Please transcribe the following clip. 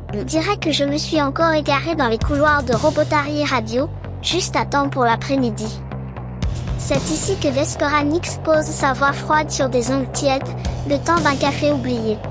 On dirait que je me suis encore égaré dans les couloirs de Robotary Radio, juste à temps pour l'après-midi. C'est ici que Vesperanix pose sa voix froide sur des ondes tièdes, le temps d'un café oublié.